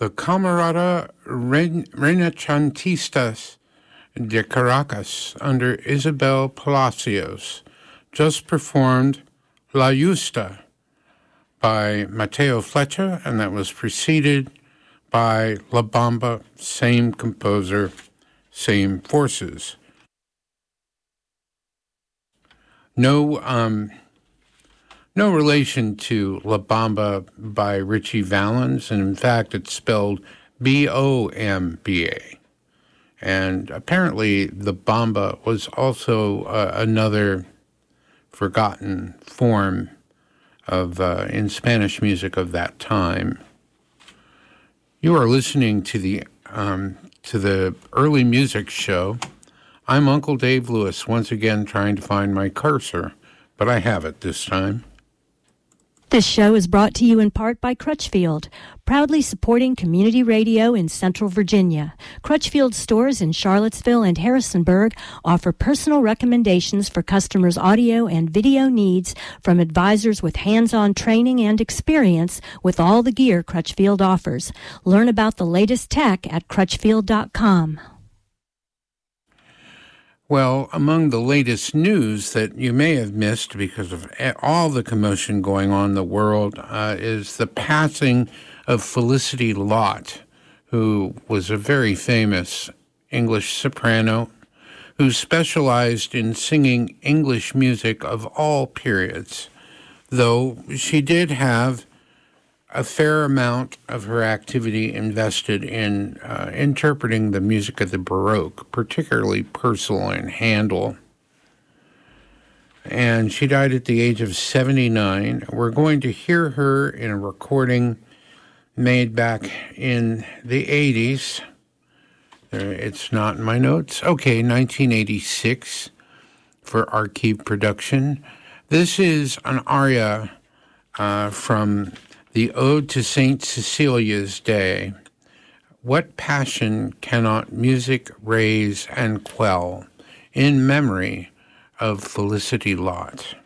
The Camerata Renacentistas de Caracas under Isabel Palacios just performed La Justa by Mateo Flecha, and that was preceded by La Bamba, same composer, same forces. No relation to La Bamba by Richie Valens, and in fact it's spelled B-O-M-B-A. And apparently the Bamba was also another forgotten form of in Spanish music of that time. You are listening to the Early Music Show. I'm Uncle Dave Lewis, once again trying to find my cursor, but I have it this time. This show is brought to you in part by Crutchfield, proudly supporting community radio in Central Virginia. Crutchfield stores in Charlottesville and Harrisonburg offer personal recommendations for customers' audio and video needs from advisors with hands-on training and experience with all the gear Crutchfield offers. Learn about the latest tech at crutchfield.com. Well, among the latest news that you may have missed because of all the commotion going on in the world is the passing of Felicity Lott, who was a very famous English soprano who specialized in singing English music of all periods, though she did have a fair amount of her activity invested in interpreting the music of the Baroque, particularly Purcell and Handel. And she died at the age of 79. We're going to hear her in a recording made back in the 80s. It's not in my notes. Okay, 1986 for Archive Production. This is an aria from the Ode to St. Cecilia's Day. What passion cannot music raise and quell, in memory of Felicity Lott.